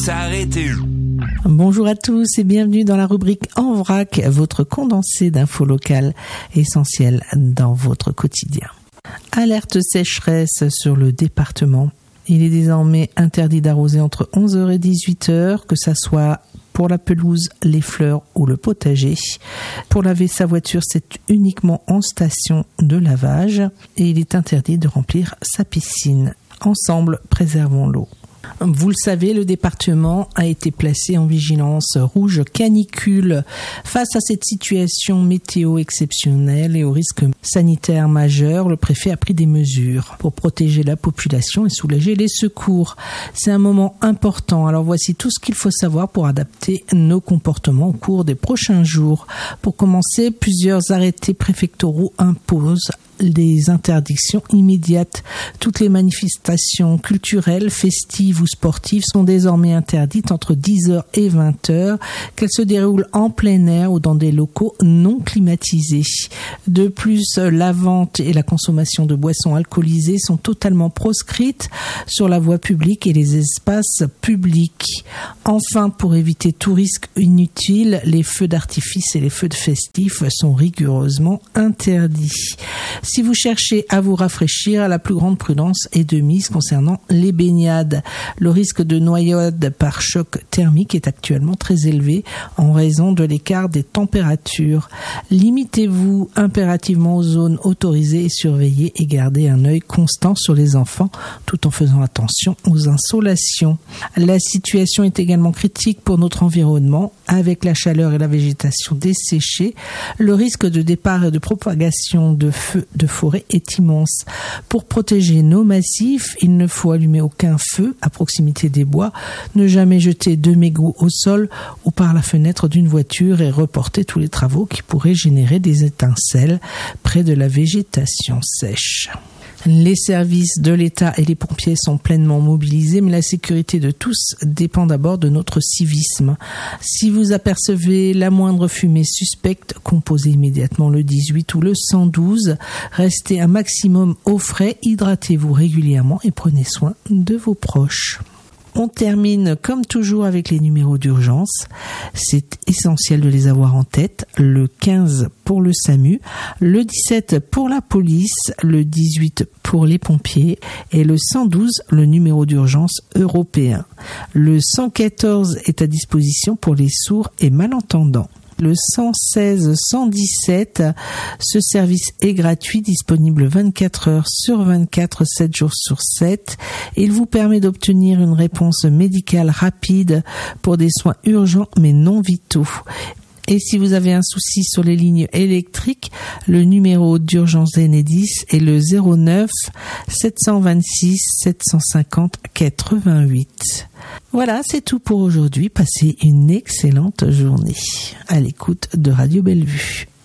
s'arrêter. Bonjour à tous et bienvenue dans la rubrique En Vrac, votre condensé d'infos locales essentielles dans votre quotidien. Alerte sécheresse sur le département. Il est désormais interdit d'arroser entre 11h et 18h, que ça soit pour la pelouse, les fleurs ou le potager. Pour laver sa voiture, c'est uniquement en station de lavage et il est interdit de remplir sa piscine. Ensemble, préservons l'eau. Vous le savez, le département a été placé en vigilance rouge canicule. Face à cette situation météo exceptionnelle et au risque sanitaire majeur, le préfet a pris des mesures pour protéger la population et soulager les secours. C'est un moment important. Alors voici tout ce qu'il faut savoir pour adapter nos comportements au cours des prochains jours. Pour commencer, plusieurs arrêtés préfectoraux imposent des interdictions immédiates. Toutes les manifestations culturelles, festives ou sportives sont désormais interdites entre 10h et 20h, qu'elles se déroulent en plein air ou dans des locaux non climatisés. De plus, la vente et la consommation de boissons alcoolisées sont totalement proscrites sur la voie publique et les espaces publics. Enfin, pour éviter tout risque inutile, les feux d'artifice et les feux de festifs sont rigoureusement interdits. Si vous cherchez à vous rafraîchir, la plus grande prudence est de mise concernant les baignades. Le risque de noyade par choc thermique est actuellement très élevé en raison de l'écart des températures. Limitez-vous impérativement aux zones autorisées et surveillez et gardez un œil constant sur les enfants tout en faisant attention aux insolations. La situation est également critique pour notre environnement. Avec la chaleur et la végétation desséchée, le risque de départ et de propagation de feux de forêt est immense. Pour protéger nos massifs, il ne faut allumer aucun feu à proximité des bois, ne jamais jeter de mégots au sol ou par la fenêtre d'une voiture et reporter tous les travaux qui pourraient générer des étincelles près de la végétation sèche. Les services de l'État et les pompiers sont pleinement mobilisés, mais la sécurité de tous dépend d'abord de notre civisme. Si vous apercevez la moindre fumée suspecte, composez immédiatement le 18 ou le 112. Restez un maximum au frais, hydratez-vous régulièrement et prenez soin de vos proches. On termine comme toujours avec les numéros d'urgence. C'est essentiel de les avoir en tête. Le 15 pour le SAMU, le 17 pour la police, le 18 pour les pompiers et le 112, le numéro d'urgence européen. Le 114 est à disposition pour les sourds et malentendants. Le 116-117, ce service est gratuit, disponible 24 heures sur 24, 7 jours sur 7. Il vous permet d'obtenir une réponse médicale rapide pour des soins urgents mais non vitaux. Et si vous avez un souci sur les lignes électriques, le numéro d'urgence d'Enedis est le 09 726 750 88. Voilà, c'est tout pour aujourd'hui. Passez une excellente journée à l'écoute de Radio Bellevue.